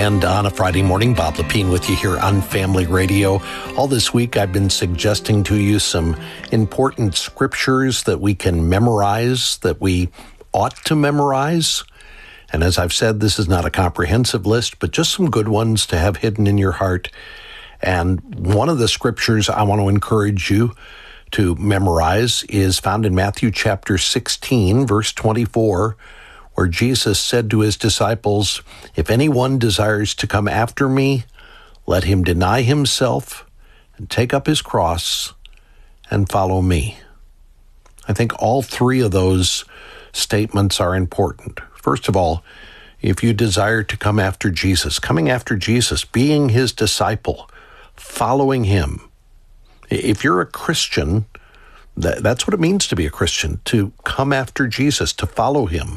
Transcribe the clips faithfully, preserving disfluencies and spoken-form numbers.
And on a Friday morning, Bob Lepine with you here on Family Radio. All this week, I've been suggesting to you some important scriptures that we can memorize, that we ought to memorize. And as I've said, this is not a comprehensive list, but just some good ones to have hidden in your heart. And one of the scriptures I want to encourage you to memorize is found in Matthew chapter sixteen, verse twenty-four, where Jesus said to his disciples, "If anyone desires to come after me, let him deny himself and take up his cross and follow me." I think all three of those statements are important. First of all, if you desire to come after Jesus, coming after Jesus, being his disciple, following him. If you're a Christian, that, that's what it means to be a Christian, to come after Jesus, to follow him.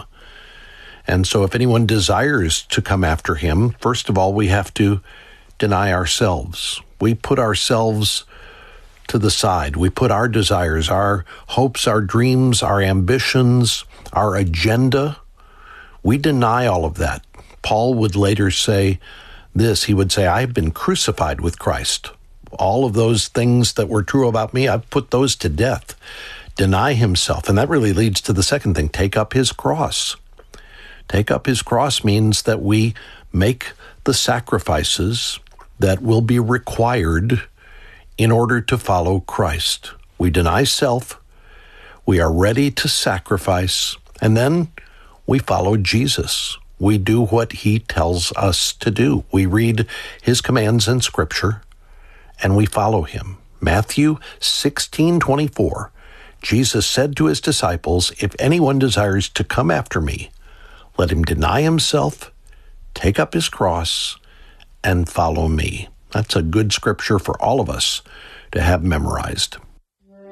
And so if anyone desires to come after him, first of all, we have to deny ourselves. We put ourselves to the side. We put our desires, our hopes, our dreams, our ambitions, our agenda. We deny all of that. Paul would later say this. He would say, "I have been crucified with Christ. All of those things that were true about me, I've put those to death." Deny himself. And that really leads to the second thing, take up his cross. Take up his cross means that we make the sacrifices that will be required in order to follow Christ. We deny self, we are ready to sacrifice, and then we follow Jesus. We do what he tells us to do. We read his commands in Scripture, and we follow him. Matthew sixteen twenty-four, Jesus said to his disciples, "If anyone desires to come after me, let him deny himself, take up his cross, and follow me." That's a good scripture for all of us to have memorized.